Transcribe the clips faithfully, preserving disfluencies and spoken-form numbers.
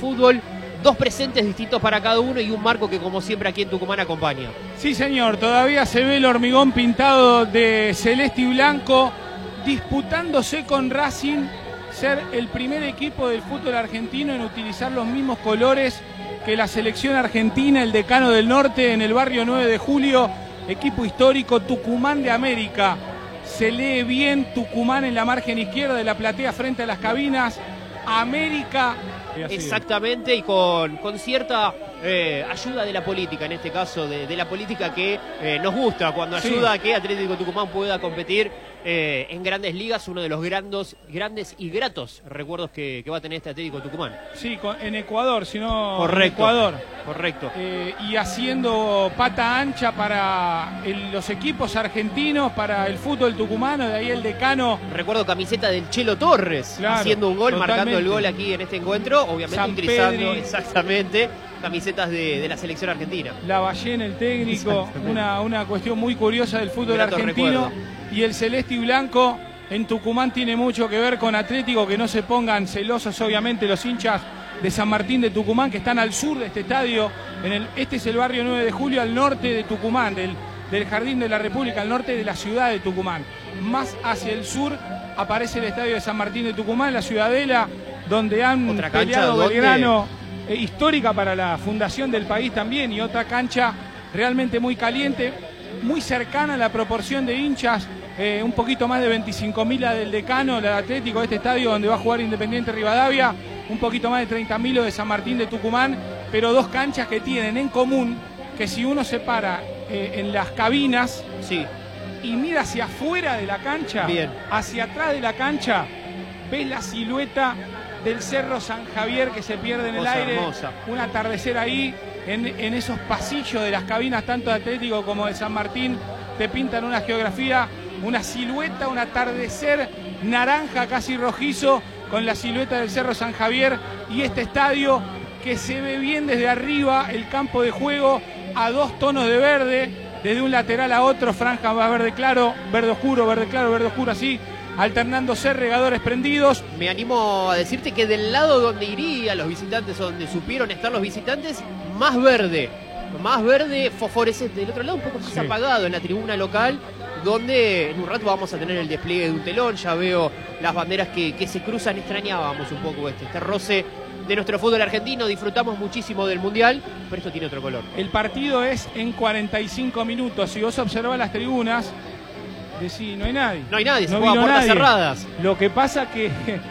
fútbol, dos presentes distintos para cada uno y un marco que como siempre aquí en Tucumán acompaña. Sí señor, todavía se ve el hormigón pintado de celeste y blanco, disputándose con Racing ser el primer equipo del fútbol argentino en utilizar los mismos colores que la selección argentina, el Decano del Norte, en el barrio nueve de julio, equipo histórico Tucumán de América. Se lee bien Tucumán en la margen izquierda de la platea frente a las cabinas, América. Exactamente, y con, con cierta eh, ayuda de la política, en este caso de, de la política que eh, nos gusta, cuando ayuda sí. a que Atlético Tucumán pueda competir eh, en grandes ligas, uno de los grandes, grandes y gratos recuerdos que, que va a tener este Atlético Tucumán. Sí, en Ecuador, si no correcto, en Ecuador. Correcto. Eh, y haciendo pata ancha para el, los equipos argentinos, para el fútbol tucumano, de ahí el Decano. Recuerdo camiseta del Chelo Torres, claro, haciendo un gol, totalmente. Marcando el gol aquí en este encuentro, obviamente San utilizando Pedri. exactamente camisetas de, de la selección argentina. La Ballén, el técnico, una, una cuestión muy curiosa del fútbol Grato argentino. Recuerdo. Y el celeste y blanco en Tucumán tiene mucho que ver con Atlético, que no se pongan celosos obviamente los hinchas de San Martín de Tucumán, que están al sur de este estadio. En el, este es el barrio nueve de julio, al norte de Tucumán, del, del Jardín de la República, al norte de la ciudad de Tucumán. Más hacia el sur aparece el estadio de San Martín de Tucumán, la Ciudadela, donde han otra peleado cancha, Belgrano, eh, histórica para la fundación del país también, y otra cancha realmente muy caliente, muy cercana a la proporción de hinchas. Eh, un poquito más de veinticinco mil la del Decano, la de Atlético, este estadio donde va a jugar Independiente Rivadavia, un poquito más de treinta mil de San Martín de Tucumán, pero dos canchas que tienen en común que si uno se para eh, en las cabinas sí. y mira hacia afuera de la cancha, Bien. hacia atrás de la cancha, ves la silueta del Cerro San Javier que se pierde en el Cosa aire, hermosa. Un atardecer ahí, en, en esos pasillos de las cabinas, tanto de Atlético como de San Martín, te pintan una geografía, una silueta, un atardecer naranja casi rojizo con la silueta del Cerro San Javier y este estadio que se ve bien desde arriba, el campo de juego a dos tonos de verde, desde un lateral a otro, franja más verde claro, verde oscuro, verde claro, verde oscuro, así, alternándose, regadores prendidos. Me animo a decirte que del lado donde irían los visitantes, donde supieron estar los visitantes, más verde, más verde fosforescente. Del otro lado un poco más sí. apagado en la tribuna local, donde en un rato vamos a tener el despliegue de un telón. Ya veo las banderas que, que se cruzan. Extrañábamos un poco este, este roce de nuestro fútbol argentino. Disfrutamos muchísimo del Mundial, pero esto tiene otro color. El partido es en cuarenta y cinco minutos. Si vos observás las tribunas, decís, no hay nadie. No hay nadie, se no juega a puertas nadie. cerradas. Lo que pasa que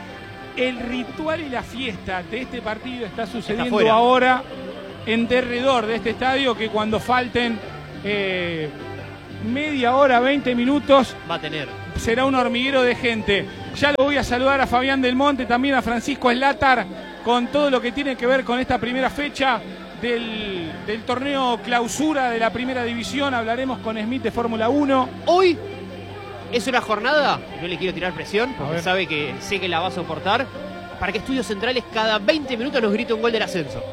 el ritual y la fiesta de este partido está sucediendo está ahora en derredor de este estadio, que cuando falten eh, media hora, veinte minutos, va a tener. Será un hormiguero de gente. Ya lo voy a saludar a Fabián Del Monte, también a Francisco Eslátar, con todo lo que tiene que ver con esta primera fecha del, del torneo clausura de la primera división. Hablaremos con Smith de Fórmula uno. Hoy es una jornada, no le quiero tirar presión, porque sabe que sé que la va a soportar, para que Estudios Centrales cada veinte minutos nos grite un gol del ascenso.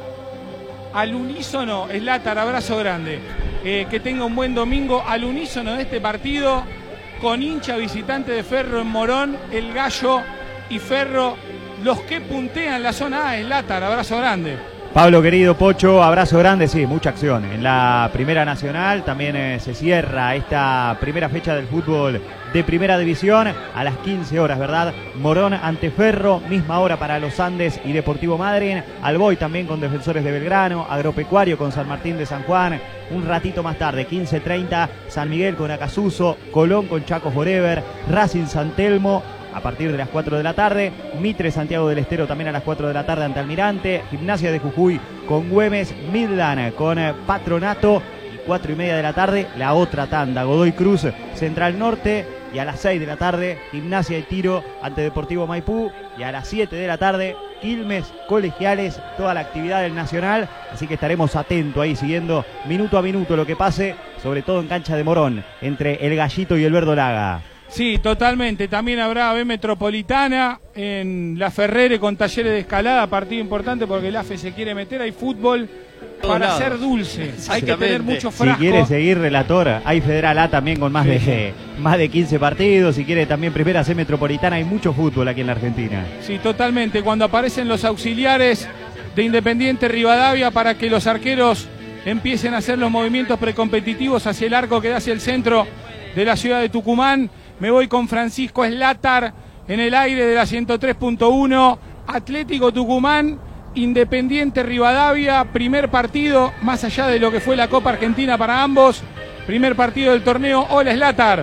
Al unísono, Eslátar, abrazo grande. Eh, que tenga un buen domingo. Al unísono de este partido, con hincha visitante de Ferro en Morón, el Gallo y Ferro, los que puntean la zona A. Eslátar, abrazo grande. Pablo querido, Pocho, abrazo grande, sí, mucha acción en la Primera Nacional. También eh, se cierra esta primera fecha del fútbol de Primera División a las quince horas, ¿verdad? Morón ante Ferro, misma hora para Los Andes y Deportivo Madryn. Alboy también con Defensores de Belgrano, Agropecuario con San Martín de San Juan. Un ratito más tarde, quince treinta, San Miguel con Acasuso, Colón con Chaco Forever, Racing San Telmo a partir de las cuatro de la tarde, Mitre Santiago del Estero también a las cuatro de la tarde ante Almirante, Gimnasia de Jujuy con Güemes, Midland con Patronato, y cuatro y media de la tarde la otra tanda, Godoy Cruz Central Norte, y a las seis de la tarde Gimnasia de Tiro ante Deportivo Maipú, y a las siete de la tarde Quilmes, Colegiales, toda la actividad del Nacional, así que estaremos atentos ahí siguiendo minuto a minuto lo que pase, sobre todo en cancha de Morón, entre el Gallito y el Verdolaga. Sí, totalmente. También habrá B Metropolitana en La Ferrere con Talleres de Escalada, partido importante porque el A F E se quiere meter. Hay fútbol para ser dulce, hay que tener mucho frasco. Si quiere seguir, relator, hay Federal A también con más, sí, de, más de quince partidos. Si quiere también Primera C Metropolitana, hay mucho fútbol aquí en la Argentina. Sí, totalmente. Cuando aparecen los auxiliares de Independiente Rivadavia para que los arqueros empiecen a hacer los movimientos precompetitivos hacia el arco que da hacia el centro de la ciudad de Tucumán. Me voy con Francisco Slatar en el aire de la ciento tres punto uno. Atlético Tucumán, Independiente Rivadavia, primer partido, más allá de lo que fue la Copa Argentina para ambos. Primer partido del torneo. Hola, Slatar.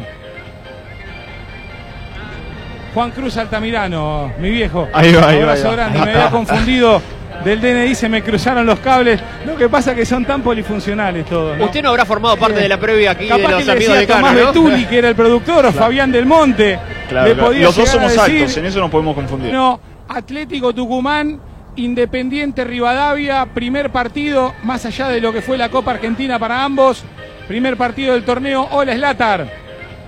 Juan Cruz Altamirano, mi viejo. Ahí va, ahí va. Abrazo grande. Me había confundido del D N I, se me cruzaron los cables. Lo que pasa es que son tan polifuncionales todos, ¿no? Usted no habrá formado parte de la previa aquí Capaz de los que le amigos decía de Cano, Tomás ¿no? Betuli, que era el productor, o claro. Fabián Del Monte. Claro, le claro. podía Los dos llegar somos a decir, altos, en eso no podemos confundir. No, Atlético Tucumán, Independiente Rivadavia, primer partido, más allá de lo que fue la Copa Argentina para ambos. Primer partido del torneo. Hola, Slatar.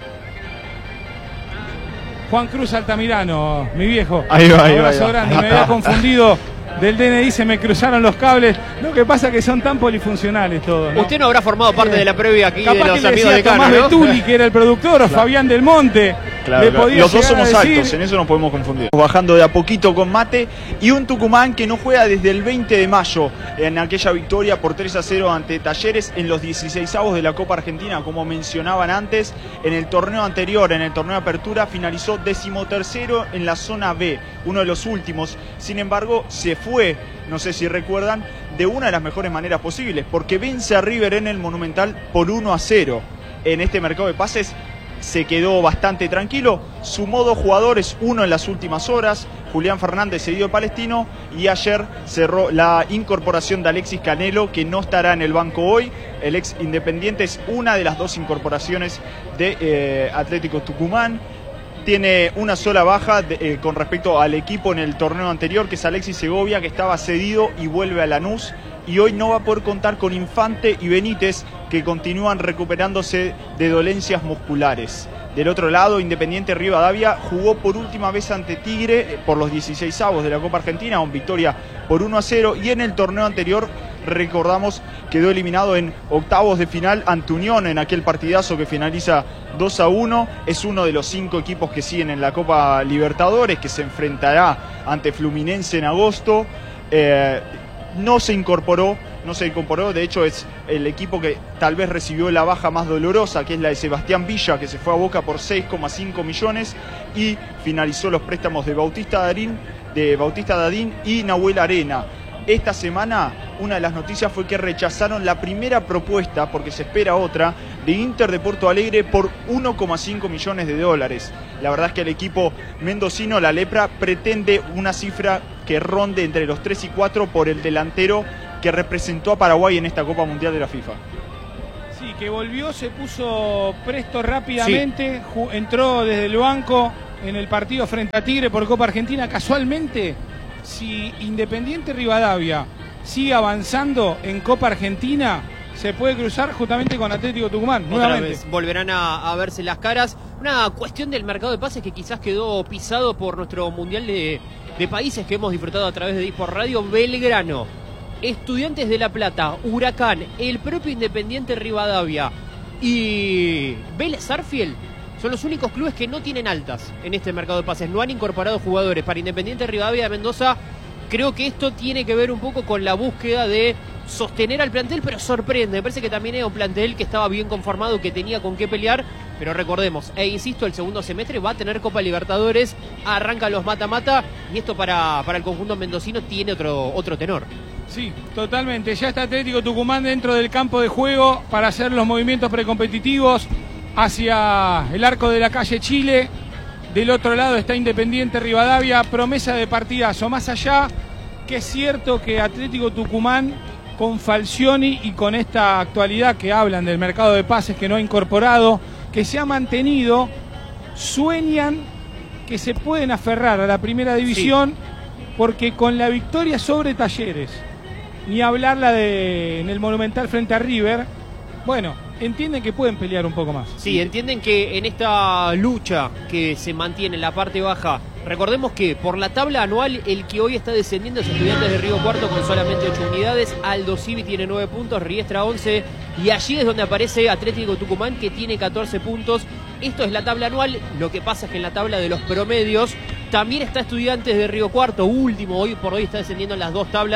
Juan Cruz Altamirano, mi viejo. Ahí va, ahí Abrazo va, grande. ahí va. Me había confundido del D N I, se me cruzaron los cables. Lo que pasa es que son tan polifuncionales todos, ¿no? Usted no habrá formado parte Bien. de la previa aquí Capaz de los que le amigos decía de Cano, Tomás ¿no? Betuli, que era el productor, o Claro. Fabián Del Monte. Claro, le claro. podía Los dos llegar a somos decir, altos, en eso no podemos confundir. Bajando de a poquito con Mate y un Tucumán que no juega desde el veinte de mayo en aquella victoria por tres a cero ante Talleres en los dieciseisavos de la Copa Argentina, como mencionaban antes. En el torneo anterior, en el torneo de apertura, finalizó decimotercero en la zona B, uno de los últimos. Sin embargo, se fue, no sé si recuerdan, de una de las mejores maneras posibles, porque vence a River en el Monumental por uno a cero. En este mercado de pases se quedó bastante tranquilo, sumó dos jugadores, uno en las últimas horas, Julián Fernández cedido Palestino, y ayer cerró la incorporación de Alexis Canelo, que no estará en el banco hoy. El ex Independiente es una de las dos incorporaciones de eh, Atlético Tucumán. Tiene una sola baja de, eh, con respecto al equipo en el torneo anterior, que es Alexis Segovia, que estaba cedido y vuelve a Lanús. Y hoy no va a poder contar con Infante y Benítez, que continúan recuperándose de dolencias musculares. Del otro lado, Independiente Rivadavia jugó por última vez ante Tigre por los dieciseisavos de la Copa Argentina, con victoria por uno a cero. Y en el torneo anterior, recordamos, quedó eliminado en octavos de final ante Unión en aquel partidazo que finaliza dos a uno. Es uno de los cinco equipos que siguen en la Copa Libertadores, que se enfrentará ante Fluminense en agosto. Eh, no se incorporó, no se incorporó, de hecho es el equipo que tal vez recibió la baja más dolorosa, que es la de Sebastián Villa, que se fue a Boca por seis coma cinco millones y finalizó los préstamos de Bautista Darín, de Bautista Dadín y Nahuel Arena. Esta semana una de las noticias fue que rechazaron la primera propuesta, porque se espera otra, de Inter de Porto Alegre por uno coma cinco millones de dólares. La verdad es que el equipo mendocino, la Lepra, pretende una cifra que ronde entre los tres y cuatro por el delantero que representó a Paraguay en esta Copa Mundial de la FIFA. Sí, que volvió, se puso presto rápidamente, sí. Entró desde el banco en el partido frente a Tigre por Copa Argentina. Casualmente, si Independiente Rivadavia sigue avanzando en Copa Argentina, se puede cruzar justamente con Atlético Tucumán. Otra nuevamente. vez volverán a, a verse las caras. Una cuestión del mercado de pases que quizás quedó pisado por nuestro Mundial de, de Países que hemos disfrutado a través de Disport Radio. Belgrano, Estudiantes de La Plata, Huracán, el propio Independiente Rivadavia y Vélez Sarsfield son los únicos clubes que no tienen altas en este mercado de pases. No han incorporado jugadores. Para Independiente Rivadavia de Mendoza, creo que esto tiene que ver un poco con la búsqueda de sostener al plantel, pero sorprende. Me parece que también era un plantel que estaba bien conformado, que tenía con qué pelear, pero recordemos, e insisto, el segundo semestre va a tener Copa Libertadores, arranca los mata-mata, y esto para, para el conjunto mendocino tiene otro, otro tenor. Sí, totalmente. Ya está Atlético Tucumán dentro del campo de juego para hacer los movimientos precompetitivos hacia el arco de la calle Chile. Del otro lado está Independiente Rivadavia, promesa de partidazo. Más allá, que es cierto que Atlético Tucumán, con Falcioni y con esta actualidad que hablan del mercado de pases que no ha incorporado, que se ha mantenido, sueñan que se pueden aferrar a la primera división, sí. Porque con la victoria sobre Talleres, ni hablarla de en el Monumental frente a River, bueno, entienden que pueden pelear un poco más. Sí, entienden que en esta lucha que se mantiene en la parte baja, recordemos que por la tabla anual el que hoy está descendiendo es Estudiantes de Río Cuarto con solamente ocho unidades, Aldo Civi tiene nueve puntos, Riestra once, y allí es donde aparece Atlético Tucumán, que tiene catorce puntos. Esto es la tabla anual. Lo que pasa es que en la tabla de los promedios también está Estudiantes de Río Cuarto, último, hoy por hoy está descendiendo en las dos tablas,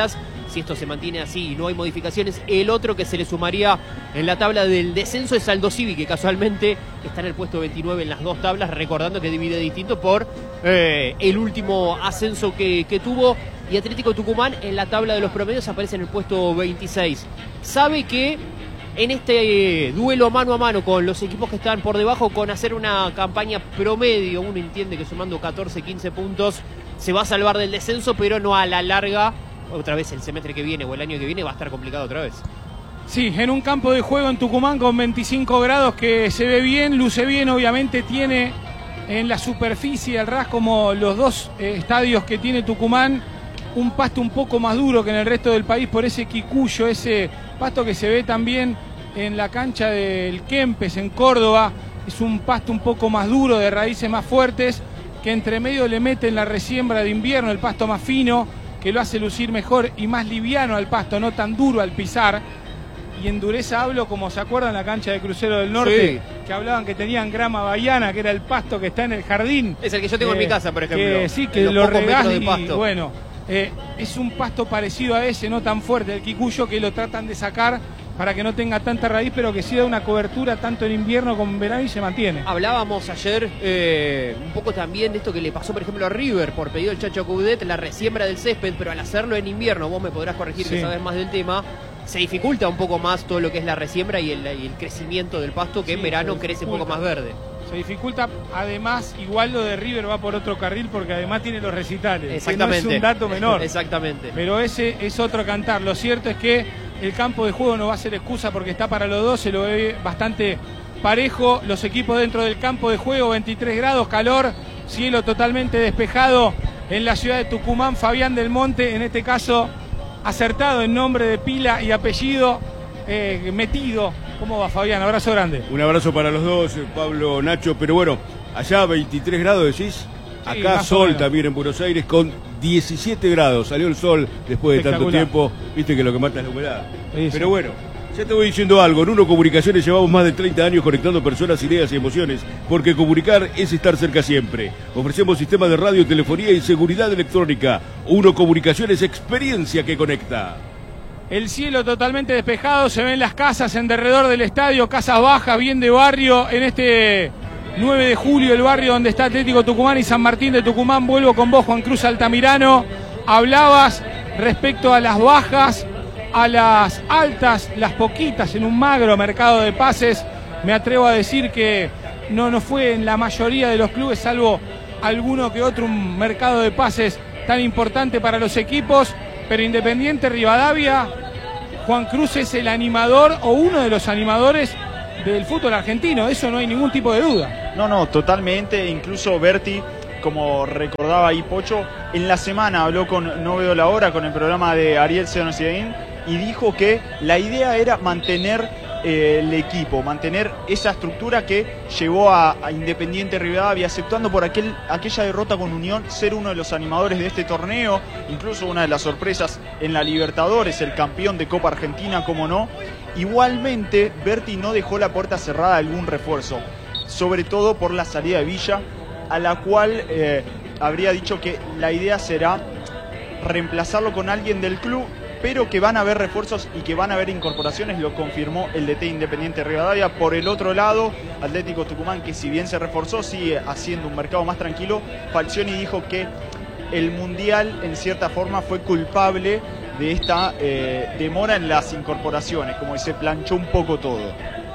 si esto se mantiene así y no hay modificaciones. El otro que se le sumaría en la tabla del descenso es Aldo Civi, que casualmente está en el puesto veintinueve en las dos tablas, recordando que divide distinto por eh, el último ascenso que, que tuvo. Y Atlético Tucumán en la tabla de los promedios aparece en el puesto veintiséis. Sabe que en este eh, duelo mano a mano con los equipos que están por debajo, con hacer una campaña promedio, uno entiende que sumando catorce, quince puntos se va a salvar del descenso, pero no a la larga. Otra vez el semestre que viene o el año que viene va a estar complicado otra vez. Sí, en un campo de juego en Tucumán con veinticinco grados que se ve bien, luce bien, obviamente tiene en la superficie, al ras, como los dos eh, estadios que tiene Tucumán, un pasto un poco más duro que en el resto del país por ese quicuyo, ese pasto que se ve también en la cancha del Kempes en Córdoba. Es un pasto un poco más duro, de raíces más fuertes, que entre medio le meten la resiembra de invierno, el pasto más fino, que lo hace lucir mejor y más liviano al pasto, no tan duro al pisar. Y en dureza hablo, como se acuerdan, la cancha de Crucero del Norte, sí, que hablaban que tenían grama bahiana, que era el pasto que está en el jardín. Es el que yo tengo eh, en mi casa, por ejemplo. Que, sí, que lo regás y pasto. Bueno, eh, es un pasto parecido a ese, no tan fuerte, el quicuyo, que lo tratan de sacar para que no tenga tanta raíz, pero que sí da una cobertura tanto en invierno como en verano y se mantiene. Hablábamos ayer eh, un poco también de esto que le pasó, por ejemplo, a River por pedido del Chacho Coudet, la resiembra del césped, pero al hacerlo en invierno, vos me podrás corregir, sí, que sabes más del tema, se dificulta un poco más todo lo que es la resiembra y el, y el crecimiento del pasto, que sí, en verano crece un poco más verde. Se dificulta, además, igual lo de River va por otro carril porque además tiene los recitales. Exactamente. Que no es un dato menor. Exactamente. Pero ese es otro cantar. Lo cierto es que el campo de juego no va a ser excusa porque está para los dos, se lo ve bastante parejo. Los equipos dentro del campo de juego, veintitrés grados, calor, cielo totalmente despejado en la ciudad de Tucumán. Fabián del Monte, en este caso, acertado en nombre de pila y apellido, eh, metido. ¿Cómo va, Fabián? Abrazo grande. Un abrazo para los dos, Pablo, Nacho, pero bueno, allá veintitrés grados decís, sí, acá sol también en Buenos Aires con diecisiete grados, salió el sol después de tanto tiempo, viste que lo que mata es la humedad. Sí, pero sí, bueno, ya te voy diciendo algo, en Uno Comunicaciones llevamos más de treinta años conectando personas, ideas y emociones, porque comunicar es estar cerca siempre. Ofrecemos sistemas de radio, telefonía y seguridad electrónica. Uno Comunicaciones, experiencia que conecta. El cielo totalmente despejado, se ven las casas en derredor del estadio, casas bajas, bien de barrio, en este nueve de julio, el barrio donde está Atlético Tucumán y San Martín de Tucumán. Vuelvo con vos, Juan Cruz Altamirano. Hablabas respecto a las bajas, a las altas, las poquitas en un magro mercado de pases. Me atrevo a decir que no, no fue en la mayoría de los clubes, salvo alguno que otro, un mercado de pases tan importante para los equipos. Pero Independiente Rivadavia, Juan Cruz es el animador o uno de los animadores del fútbol argentino, eso no hay ningún tipo de duda. No, no, totalmente, incluso Berti, como recordaba ahí Pocho, en la semana habló con No Veo la Hora, con el programa de Ariel Zenosiaín, y dijo que la idea era mantener eh, el equipo, mantener esa estructura que llevó a, a Independiente Rivadavia, aceptando por aquel, aquella derrota con Unión, ser uno de los animadores de este torneo, incluso una de las sorpresas en la Libertadores, el campeón de Copa Argentina, como no. Igualmente, Berti no dejó la puerta cerrada a algún refuerzo, sobre todo por la salida de Villa, a la cual eh, habría dicho que la idea será reemplazarlo con alguien del club, pero que van a haber refuerzos y que van a haber incorporaciones, lo confirmó el D T Independiente Rivadavia. Por el otro lado, Atlético Tucumán, que si bien se reforzó, sigue haciendo un mercado más tranquilo. Falcioni dijo que el Mundial, en cierta forma, fue culpable de esta eh, demora en las incorporaciones, como que se planchó un poco todo.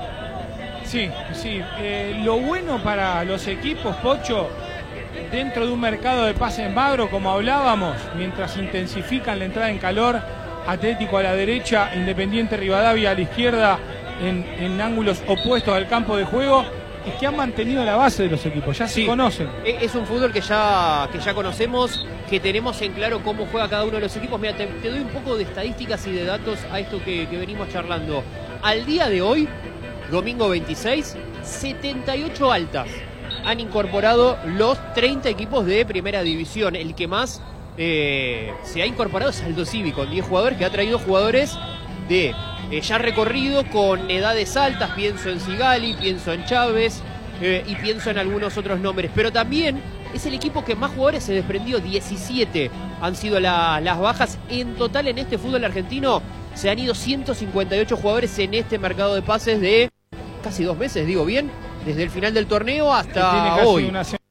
Sí, sí. Eh, lo bueno para los equipos, Pocho, dentro de un mercado de pases magro, como hablábamos, mientras intensifican la entrada en calor, Atlético a la derecha, Independiente Rivadavia a la izquierda, en, en ángulos opuestos al campo de juego, es que han mantenido la base de los equipos, ya sí, se conocen. Es un fútbol que ya, que ya conocemos, que tenemos en claro cómo juega cada uno de los equipos. Mira, te, te doy un poco de estadísticas y de datos a esto que, que venimos charlando. Al día de hoy, domingo veintiséis, setenta y ocho altas han incorporado los treinta equipos de primera división. El que más eh, se ha incorporado es Aldo Civi, con diez jugadores, que ha traído jugadores de eh, ya recorrido, con edades altas. Pienso en Sigali, pienso en Chávez eh, y pienso en algunos otros nombres. Pero también es el equipo que más jugadores se desprendió, diecisiete han sido la, las bajas. En total en este fútbol argentino se han ido ciento cincuenta y ocho jugadores en este mercado de pases de casi dos meses, digo bien, desde el final del torneo hasta Tiene casi hoy. una